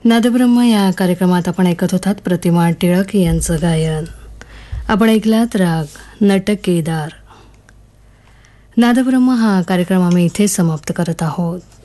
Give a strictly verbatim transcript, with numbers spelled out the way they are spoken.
नादब्रह्म या कार्यक्रमात आपण ऐकत होतात प्रतिमा टिळक यांचं गायन. आपण ऐकलात राग नटक केदार. नादब्रह्म हा कार्यक्रम आम्ही इथे समाप्त करत आहोत.